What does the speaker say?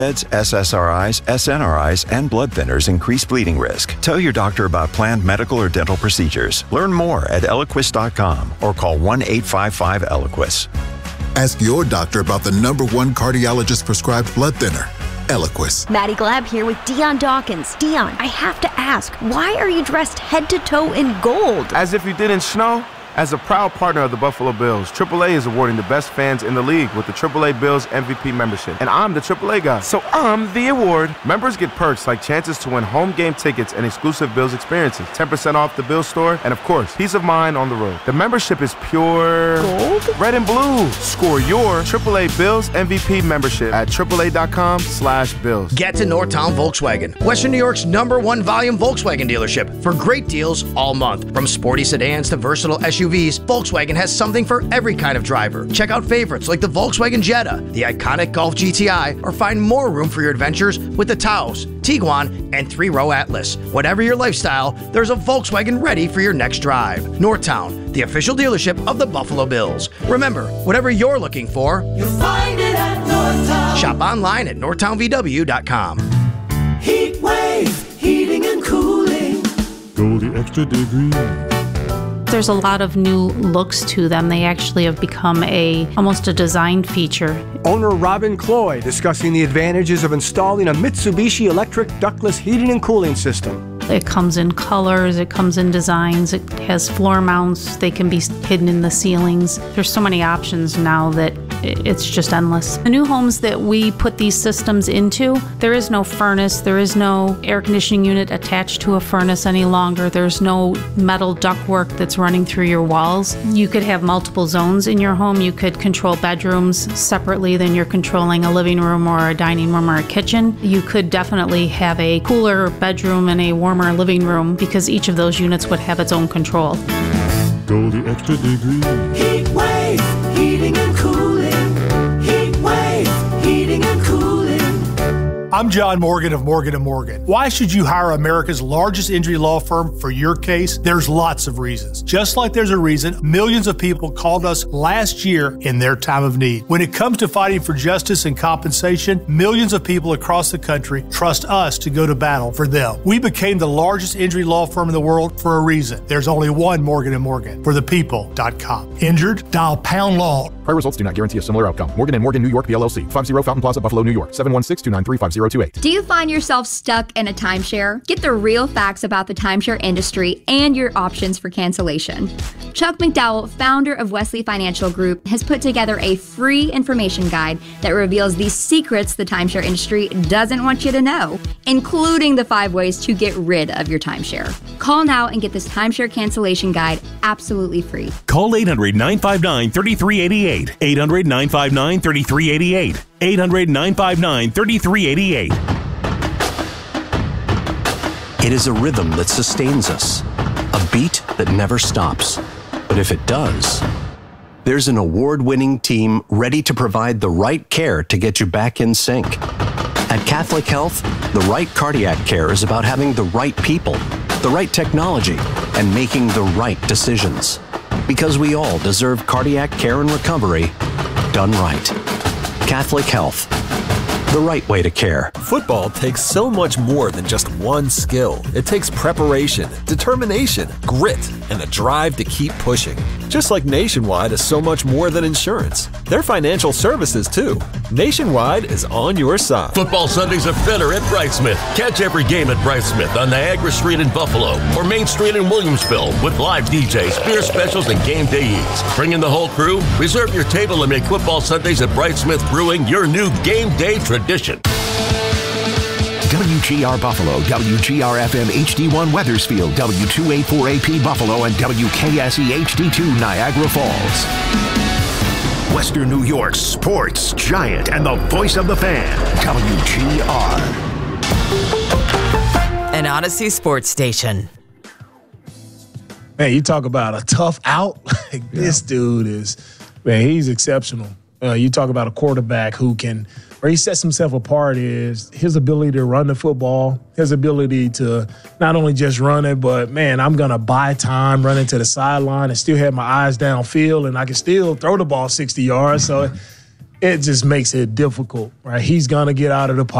Meds, SSRIs, SNRIs, and blood thinners increase bleeding risk. Tell your doctor about planned medical or dental procedures. Learn more at Eliquis.com or call 1-855-ELIQUIS. Ask your doctor about the #1 cardiologist prescribed blood thinner, Eliquis. Maddie Glab here with Dion Dawkins. Dion, I have to ask, why are you dressed head to toe in gold? As if you didn't know. As a proud partner of the Buffalo Bills, AAA is awarding the best fans in the league with the AAA Bills MVP membership. And I'm the AAA guy, so I'm the award. Members get perks like chances to win home game tickets and exclusive Bills experiences, 10% off the Bills store, and of course, peace of mind on the road. The membership is pure gold, red and blue. Score your AAA Bills MVP membership at AAA.com/Bills. Get to Northtown Volkswagen, Western New York's #1 volume Volkswagen dealership, for great deals all month. From sporty sedans to versatile SUVs, Volkswagen has something for every kind of driver. Check out favorites like the Volkswagen Jetta, the iconic Golf GTI, or find more room for your adventures with the Taos, Tiguan, and 3-row Atlas. Whatever your lifestyle, there's a Volkswagen ready for your next drive. Northtown, the official dealership of the Buffalo Bills. Remember, whatever you're looking for, you'll find it at Northtown. Shop online at northtownvw.com. Heat Wave, heating and cooling. Go the extra degree. There's a lot of new looks to them. They actually have become almost a design feature. Owner Robin Cloy discussing the advantages of installing a Mitsubishi electric ductless heating and cooling system. It comes in colors, it comes in designs, it has floor mounts, they can be hidden in the ceilings. There's so many options now that it's just endless. The new homes that we put these systems into, there is no furnace, there is no air conditioning unit attached to a furnace any longer, there's no metal ductwork that's running through your walls. You could have multiple zones in your home, you could control bedrooms separately than you're controlling a living room or a dining room or a kitchen. You could definitely have a cooler bedroom and a warmer living room because each of those units would have its own control. Go the extra degree. Heat Wave, heating and cooling. Heat Wave, heating and cooling. I'm John Morgan of Morgan & Morgan. Why should you hire America's largest injury law firm for your case? There's lots of reasons. Just like there's a reason millions of people called us last year in their time of need. When it comes to fighting for justice and compensation, millions of people across the country trust us to go to battle for them. We became the largest injury law firm in the world for a reason. There's only one Morgan & Morgan, for the people.com. Injured? Dial pound law. Prior results do not guarantee a similar outcome. Morgan & Morgan, New York, PLLC. 50 Fountain Plaza, Buffalo, New York. 716-293-5028. Do you find yourself stuck in a timeshare? Get the real facts about the timeshare industry and your options for cancellation. Chuck McDowell, founder of Wesley Financial Group, has put together a free information guide that reveals the secrets the timeshare industry doesn't want you to know, including the 5 ways to get rid of your timeshare. Call now and get this timeshare cancellation guide absolutely free. Call 800-959-3388. 800-959-3388. 800-959-3388. It is a rhythm that sustains us, a beat that never stops. But if it does, there's an award-winning team ready to provide the right care to get you back in sync. At Catholic Health, the right cardiac care is about having the right people, the right technology, and making the right decisions. Because we all deserve cardiac care and recovery done right. Catholic Health, the right way to care. Football takes so much more than just one skill. It takes preparation, determination, grit, and the drive to keep pushing. Just like Nationwide is so much more than insurance. They're financial services too. Nationwide is on your side. Football Sundays are better at Brightsmith. Catch every game at Brightsmith on Niagara Street in Buffalo or Main Street in Williamsville with live DJs, beer specials, and game day eats. Bring in the whole crew, reserve your table, and make Football Sundays at Brightsmith Brewing your new game day tradition. WGR Buffalo, WGR FM HD1 Weathersfield, W284AP Buffalo, and WKSE HD2 Niagara Falls. Western New York's sports giant and the voice of the fan, WGR. An Odyssey sports station. Man, you talk about a tough out. This dude is, man, he's exceptional. You talk about a quarterback who can, where he sets himself apart is his ability to run the football, his ability to not only just run it, but, man, I'm going to buy time running to the sideline and still have my eyes downfield, and I can still throw the ball 60 yards. So it just makes it difficult, right? He's going to get out of the pocket.